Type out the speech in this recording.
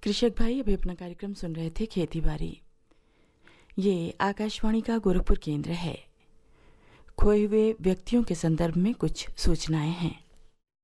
कृषक भाई अभी अपना कार्यक्रम सुन रहे थे खेती बाड़ी। ये आकाशवाणी का गोरखपुर केंद्र है। खोए हुए व्यक्तियों के संदर्भ में कुछ सूचनाएं हैं।